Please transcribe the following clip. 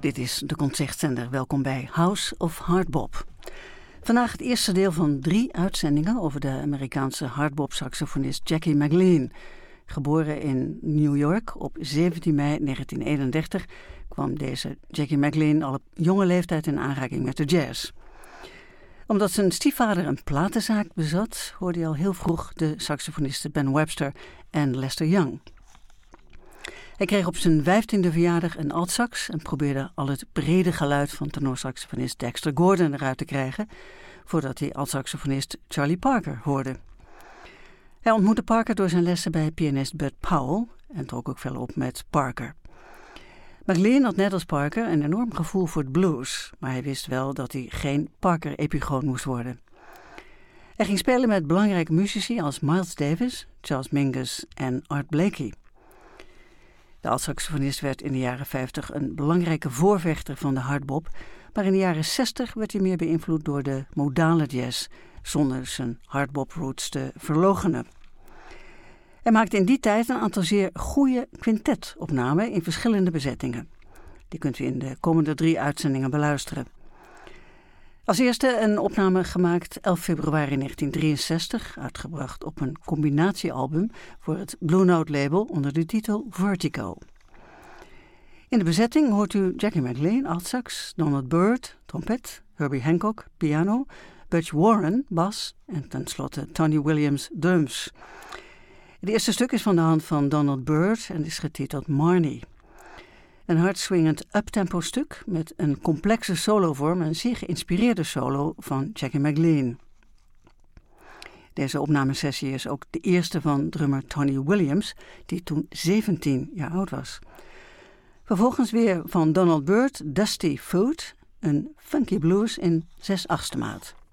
Dit is de Concertzender. Welkom bij House of Hardbop. Vandaag het eerste deel van 3 uitzendingen over de Amerikaanse hardbop-saxofonist Jackie McLean. Geboren in New York op 17 mei 1931 kwam deze Jackie McLean al op jonge leeftijd in aanraking met de jazz. Omdat zijn stiefvader een platenzaak bezat, hoorde hij al heel vroeg de saxofonisten Ben Webster en Lester Young. Hij kreeg op zijn 15e verjaardag een altsax en probeerde al het brede geluid van tenorsaxofonist Dexter Gordon eruit te krijgen, voordat hij altsaxofonist Charlie Parker hoorde. Hij ontmoette Parker door zijn lessen bij pianist Bud Powell en trok ook veel op met Parker. McLean had net als Parker een enorm gevoel voor het blues, maar hij wist wel dat hij geen Parker-epigoon moest worden. Hij ging spelen met belangrijke muzici als Miles Davis, Charles Mingus en Art Blakey. De altsaxofonist werd in de jaren 50 een belangrijke voorvechter van de hardbop, maar in de jaren 60 werd hij meer beïnvloed door de modale jazz, zonder zijn hardbop-roots te verloochenen. Hij maakte in die tijd een aantal zeer goede quintetopnamen in verschillende bezettingen. Die kunt u in de komende 3 uitzendingen beluisteren. Als eerste een opname gemaakt 11 februari 1963, uitgebracht op een combinatiealbum voor het Blue Note label onder de titel Vertigo. In de bezetting hoort u Jackie McLean, altsax, Donald Byrd, trompet, Herbie Hancock, piano, Butch Warren, bas en tenslotte Tony Williams, drums. Het eerste stuk is van de hand van Donald Byrd en is getiteld Marnie. Een hardswingend uptempo stuk met een complexe solovorm en een zeer geïnspireerde solo van Jackie McLean. Deze opnamesessie is ook de eerste van drummer Tony Williams, die toen 17 jaar oud was. Vervolgens weer van Donald Byrd, Dusty Foot, een funky blues in 6/8 maat.